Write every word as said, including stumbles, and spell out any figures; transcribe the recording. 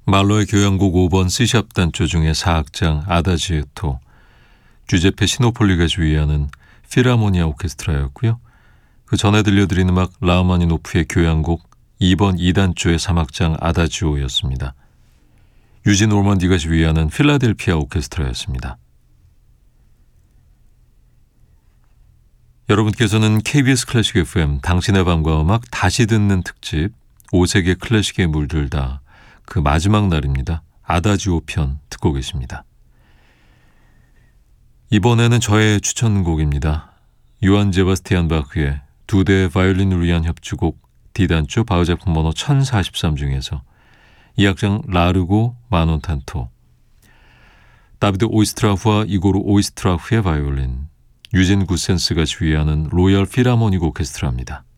말로의 교향곡 오 번 C샵 단조 중에 사악장 아다지에토, 주제페 시노폴리가 주의하는 필하모니아 오케스트라였고요. 그 전에 들려드린 음악 라흐마니노프의 교향곡 이 번 이 단조의 삼 악장 아다지오였습니다. 유진 올먼디가 지휘하는 필라델피아 오케스트라였습니다. 여러분께서는 케이비에스 클래식 에프엠 당신의 밤과 음악 다시 듣는 특집 오 세계 클래식에 물들다 그 마지막 날입니다. 아다지오 편 듣고 계십니다. 이번에는 저의 추천곡입니다. 요한 제바스티안 바흐의 두 대의 바이올린을 위한 협주곡 D단조 바흐작품 번호 천사십삼 중에서 이 악장 라르고 마논탄토, 다비드 오이스트라후와 이고르 오이스트라후의 바이올린, 유진 구센스가 지휘하는 로열 필하모닉 오케스트라입니다.